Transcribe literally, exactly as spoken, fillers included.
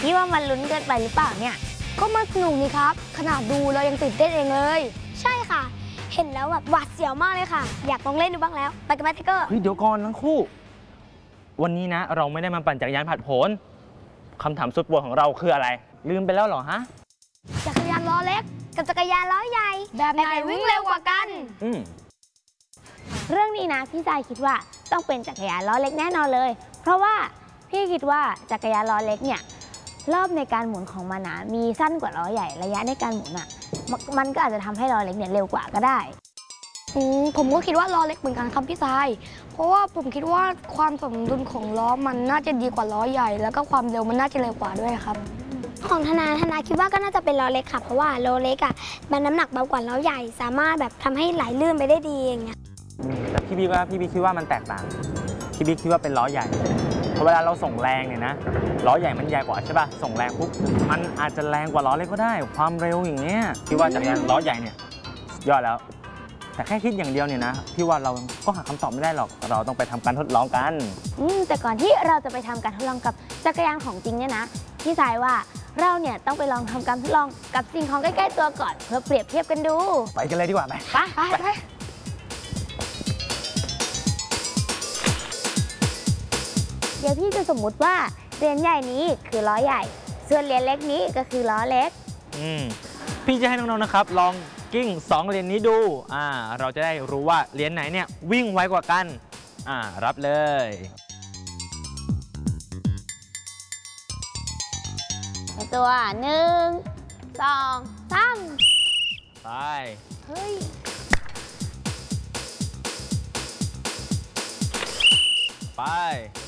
พี่ว่ามันลุ้นเกินไปหรือเปล่าเนี่ยก็มันสนุกนี่ครับขนาดดูเรายังตื่นเต้นเองเลยใช่ค่ะเห็นแล้วแบบหวาดเสียวมากเลยค่ะอยากลองเล่นดูบ้างแล้วไปกันไหมไทเกอร์เฮ้ยเดี๋ยวก่อนทั้งคู่วันนี้นะเราไม่ได้มาปั่นจักรยานผัดโผนคำถามสุดโปรดของเราคืออะไรลืมไปแล้วเหรอฮะจักรยานล้อเล็กกับจักรยานล้อใหญ่แบบไหนวิ่งเร็วกว่ากันอืมเรื่องนี้นะพี่ชายคิดว่าต้องเป็นจักรยานล้อเล็กแน่นอนเลยเพราะว่าพี่คิดว่าจักรยานล้อเล็กเนี่ยรอบในการหมุนของมันนะมีสั้นกว่าล้อใหญ่ระยะในการหมุนอ่ะมันก็อาจจะทำให้ล้อเล็กเนี่ยเร็วกว่าก็ได้อืมผมก็คิดว่าล้อเล็กเหมือนกันครับพี่ชายเพราะว่าผมคิดว่าความสมดุลของล้อมันน่าจะดีกว่าล้อใหญ่แล้วก็ความเร็วมันน่าจะเร็วกว่าด้วยครับของธนาธนาคิดว่าก็น่าจะเป็นล้อเล็กค่ะเพราะว่าล้อเล็กอ่ะมันน้ำหนักเบากว่าล้อใหญ่สามารถแบบทำให้ไหลลื่นไปได้ดีอย่างเงี้ยแต่พี่บิ๊กว่าพี่บิ๊กคิดว่ามันแตกต่างพี่บิ๊กคิดว่าเป็นล้อใหญ่เพราะเวลาเราส่งแรงเนี่ยนะล้อใหญ่มันใหญ่กว่าใช่ป่ะส่งแรงปุ๊บมันอาจจะแรงกว่าล้อเล็กก็ได้ความเร็วอย่างเงี้ยพี่ว่าจักรยานล้อใหญ่เนี่ยยอดแล้วแต่แค่คิดอย่างเดียวเนี่ยนะพี่ว่าเราก็หาคำตอบไม่ได้หรอกเราต้องไปทำการทดลองกันอืมแต่ก่อนที่เราจะไปทำการทดลองกับจักรยานของจริงเนี่ยนะพี่สายว่าเราเนี่ยต้องไปลองทำการทดลองกับสิ่งของใกล้ๆตัวก่อนเพื่อเปรียบเทียบกันดูไปกันเลยดีกว่าไหมไปไปไปเดี๋ยวพี่จะสมมุติว่าเหรียญใหญ่นี้คือล้อใหญ่ส่วนเหรียญเล็กนี้ก็คือล้อเล็กอืมพี่จะให้น้องๆนะครับลองกิ้งสองเหรียญนี้ดูอ่าเราจะได้รู้ว่าเหรียญไหนเนี่ยวิ่งไวกว่ากันอ่ารับเลยในตัวหนึ่งสองสามไปเฮ้ยไป